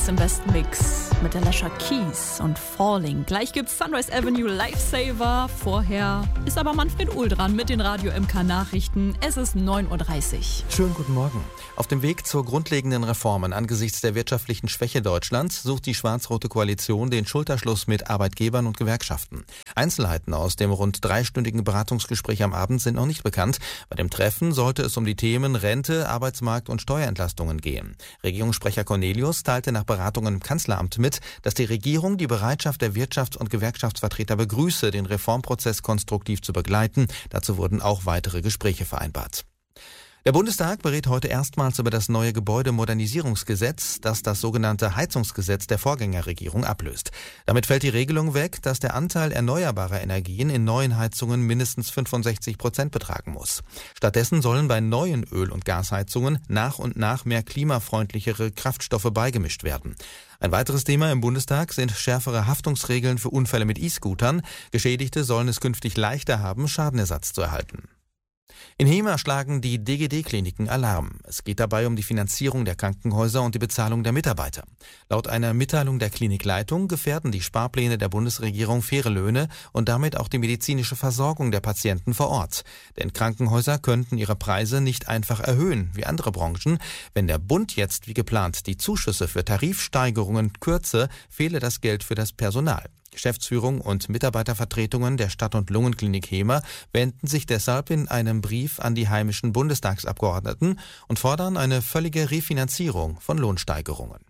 Hits im besten Mix mit Alicia Keys und Falling. Gleich gibt's Sunrise Avenue Lifesaver. Vorher ist aber Manfred Uhl dran mit den Radio MK Nachrichten. Es ist 9.30 Uhr. Schönen guten Morgen. Auf dem Weg zur grundlegenden Reformen angesichts der wirtschaftlichen Schwäche Deutschlands sucht die schwarz-rote Koalition den Schulterschluss mit Arbeitgebern und Gewerkschaften. Einzelheiten aus dem rund 3-stündigen Beratungsgespräch am Abend sind noch nicht bekannt. Bei dem Treffen sollte es um die Themen Rente, Arbeitsmarkt und Steuerentlastungen gehen. Regierungssprecher Cornelius teilte nach Beratungen im Kanzleramt mit, dass die Regierung die Bereitschaft der Wirtschafts- und Gewerkschaftsvertreter begrüße, den Reformprozess konstruktiv zu begleiten. Dazu wurden auch weitere Gespräche vereinbart. Der Bundestag berät heute erstmals über das neue Gebäudemodernisierungsgesetz, das das sogenannte Heizungsgesetz der Vorgängerregierung ablöst. Damit fällt die Regelung weg, dass der Anteil erneuerbarer Energien in neuen Heizungen mindestens 65% betragen muss. Stattdessen sollen bei neuen Öl- und Gasheizungen nach und nach mehr klimafreundlichere Kraftstoffe beigemischt werden. Ein weiteres Thema im Bundestag sind schärfere Haftungsregeln für Unfälle mit E-Scootern. Geschädigte sollen es künftig leichter haben, Schadenersatz zu erhalten. In Hemer schlagen die DGD-Kliniken Alarm. Es geht dabei um die Finanzierung der Krankenhäuser und die Bezahlung der Mitarbeiter. Laut einer Mitteilung der Klinikleitung gefährden die Sparpläne der Bundesregierung faire Löhne und damit auch die medizinische Versorgung der Patienten vor Ort. Denn Krankenhäuser könnten ihre Preise nicht einfach erhöhen, wie andere Branchen. Wenn der Bund jetzt wie geplant die Zuschüsse für Tarifsteigerungen kürze, fehle das Geld für das Personal. Geschäftsführung und Mitarbeitervertretungen der Stadt- und Lungenklinik Hemer wenden sich deshalb in einem Brief an die heimischen Bundestagsabgeordneten und fordern eine völlige Refinanzierung von Lohnsteigerungen.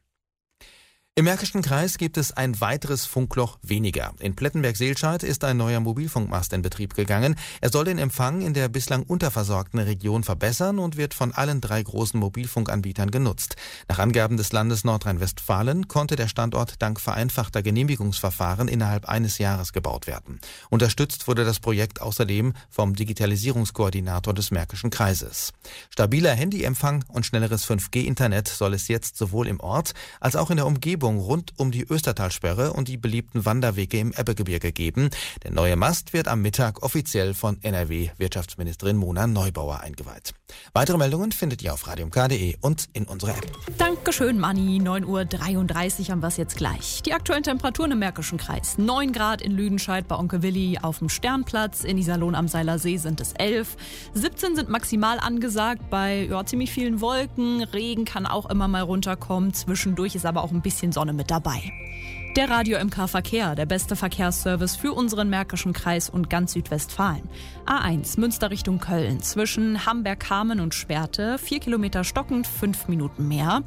Im Märkischen Kreis gibt es ein weiteres Funkloch weniger. In Plettenberg-Seelscheid ist ein neuer Mobilfunkmast in Betrieb gegangen. Er soll den Empfang in der bislang unterversorgten Region verbessern und wird von allen 3 großen Mobilfunkanbietern genutzt. Nach Angaben des Landes Nordrhein-Westfalen konnte der Standort dank vereinfachter Genehmigungsverfahren innerhalb eines Jahres gebaut werden. Unterstützt wurde das Projekt außerdem vom Digitalisierungskoordinator des Märkischen Kreises. Stabiler Handyempfang und schnelleres 5G-Internet soll es jetzt sowohl im Ort als auch in der Umgebung rund um die Östertalsperre und die beliebten Wanderwege im Ebbegebirge geben. Der neue Mast wird am Mittag offiziell von NRW-Wirtschaftsministerin Mona Neubauer eingeweiht. Weitere Meldungen findet ihr auf radiomk.de und in unserer App. Dankeschön, Manni. 9.33 Uhr haben wir es jetzt gleich. Die aktuellen Temperaturen im Märkischen Kreis. 9 Grad in Lüdenscheid bei Onkel Willi auf dem Sternplatz. In Iserlohn am Seiler See sind es 11. 17 sind maximal angesagt bei ziemlich vielen Wolken. Regen kann auch immer mal runterkommen. Zwischendurch ist aber auch ein bisschen Sonne mit dabei. Der Radio MK Verkehr, der beste Verkehrsservice für unseren Märkischen Kreis und ganz Südwestfalen. A1 Münster Richtung Köln zwischen Hamberg-Hameln und Schwerte 4 Kilometer stockend, 5 Minuten mehr.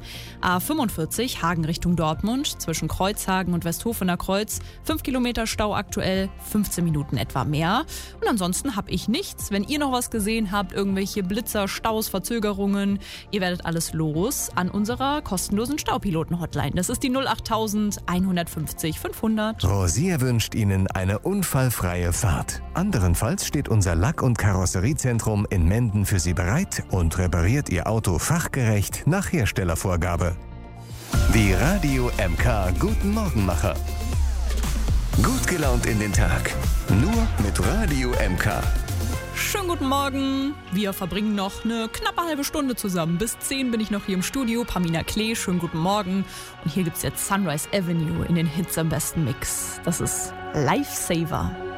A45 Hagen Richtung Dortmund zwischen Kreuzhagen und Westhofener Kreuz 5 Kilometer Stau aktuell, 15 Minuten etwa mehr. Und ansonsten habe ich nichts. Wenn ihr noch was gesehen habt, irgendwelche Blitzer, Staus, Verzögerungen, ihr werdet alles los an unserer kostenlosen Staupiloten-Hotline. Das ist die 08000 150 500. Rosier wünscht Ihnen eine unfallfreie Fahrt. Anderenfalls steht unser Lack- und Karosseriezentrum in Menden für Sie bereit und repariert Ihr Auto fachgerecht nach Herstellervorgabe. Die Radio MK Guten Morgenmacher. Gut gelaunt in den Tag. Nur mit Radio MK. Schönen guten Morgen. Wir verbringen noch eine knappe halbe Stunde zusammen. Bis 10 bin ich noch hier im Studio. Pamina Klee, schönen guten Morgen. Und hier gibt's jetzt Sunrise Avenue in den Hits am besten Mix. Das ist Lifesaver.